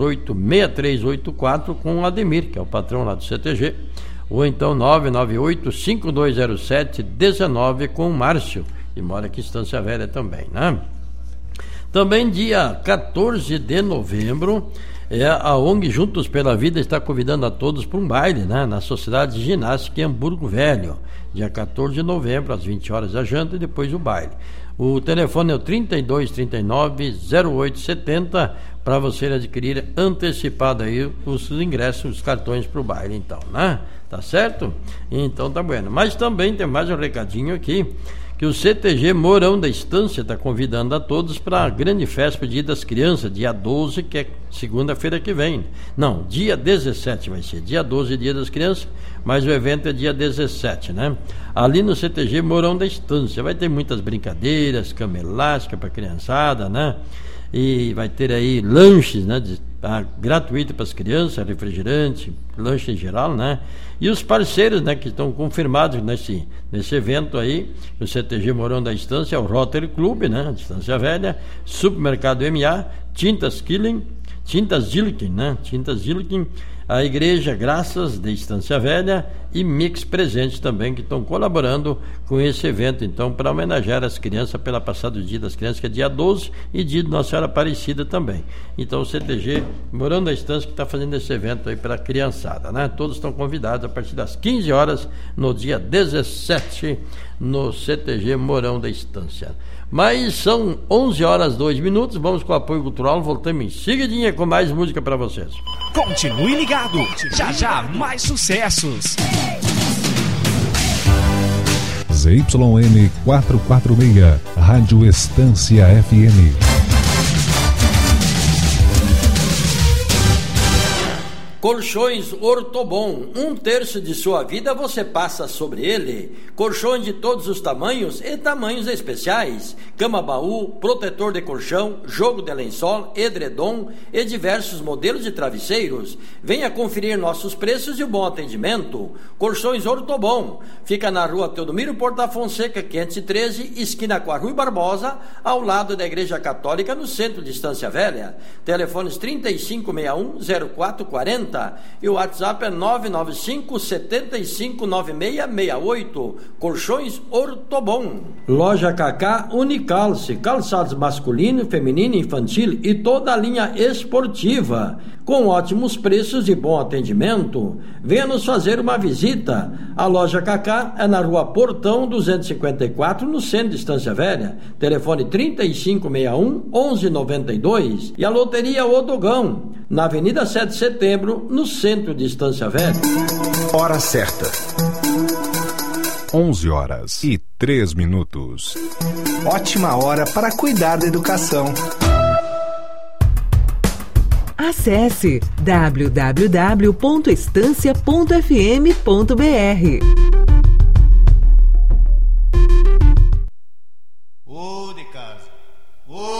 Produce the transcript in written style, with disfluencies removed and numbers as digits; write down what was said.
3384 com o Ademir, que é o patrão lá do CTG, ou então 998-5207-19 com o Márcio, que mora aqui em Estância Velha também, né? Também dia 14 de novembro, a ONG Juntos pela Vida está convidando a todos para um baile, né, na Sociedade de Ginástica em Hamburgo Velho, dia 14 de novembro, às 20 horas a janta e depois o baile. O telefone é o 3239-0870 para você adquirir antecipado aí os ingressos, os cartões para o baile, então, né? Tá certo? Então tá bueno. Mas também tem mais um recadinho aqui, que o CTG Mourão da Estância está convidando a todos para a grande festa Dia das Crianças, dia 12, que é segunda-feira que vem. Não, dia 17 vai ser, dia 12 Dia das Crianças, mas o evento é dia 17, né? Ali no CTG Mourão da Estância, vai ter muitas brincadeiras, cama elástica para criançada, né? E vai ter aí lanches, né, gratuito para as crianças, refrigerante, lanche em geral, né? E os parceiros, né, que estão confirmados nesse evento aí, o CTG Mourão da Estância, o Rotary Club, né, de Estância Velha, Supermercado MA, Tintas Gilkin, né, Tintas Gilkin, a Igreja Graças de Estância Velha e Mix Presentes também, que estão colaborando com esse evento, então, para homenagear as crianças pela passada do Dia das Crianças, que é dia 12, e dia de Nossa Senhora Aparecida também. Então, o CTG Mourão da Estância que está fazendo esse evento aí para a criançada, né? Todos estão convidados a partir das 15 horas, no dia 17, no CTG Mourão da Estância. Mas são 11 horas 2 minutos, vamos com o apoio cultural, voltamos em seguidinha com mais música para vocês. Continue ligado, já mais sucessos. ZYN 446, Rádio Estância FM. Colchões Ortobon, 1/3 de sua vida você passa sobre ele. Colchões de todos os tamanhos e tamanhos especiais. Cama-baú, protetor de colchão, jogo de lençol, edredom e diversos modelos de travesseiros. Venha conferir nossos preços e o bom atendimento. Colchões Ortobon, fica na rua Teodomiro Porta Fonseca, 513, esquina com a Rui Barbosa, ao lado da Igreja Católica, no centro de Estância Velha. Telefones 3561-0440 e o WhatsApp é 995-759668. Colchões Ortobon. Loja Cacá Unicalce, calçados masculino, feminino, infantil e toda a linha esportiva, com ótimos preços e bom atendimento. Venha nos fazer uma visita. A Loja Cacá é na rua Portão 254, no centro de Estância Velha. Telefone 3561-1192. E a Loteria Odogão, na Avenida 7 de Setembro, no centro de Estância Velha. Hora certa. 11 horas e 3 minutos. Ótima hora para cuidar da educação. Acesse www.estancia.fm.br.